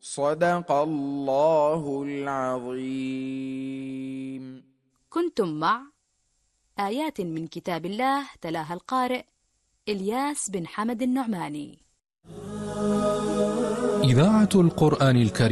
صدق الله العظيم. كنتم مع آيات من كتاب الله تلاها القارئ إلياس بن حمد النعماني. إذاعة القرآن الكريم.